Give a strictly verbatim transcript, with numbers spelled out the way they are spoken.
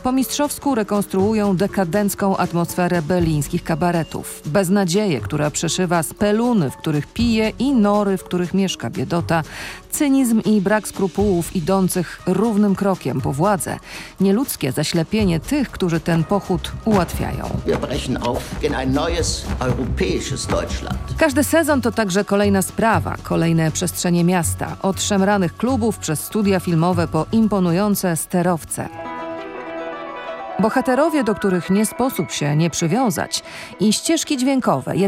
Po mistrzowsku rekonstruują dekadencką atmosferę berlińskich kabaretów. Beznadzieję, która przeszywa speluny, w których pije, i nory, w których mieszka biedota. Cynizm i brak skrupułów idących równym krokiem po władzę. Nieludzkie zaślepienie tych, którzy ten pochód ułatwiają. Wir brechen auf in ein neues europäisches Deutschland. Każdy sezon to także kolejna sprawa, kolejne przestrzenie miasta. Od szemranych klubów przez studia filmowe po imponujące sterowce. Bohaterowie, do których nie sposób się nie przywiązać, i ścieżki dźwiękowe.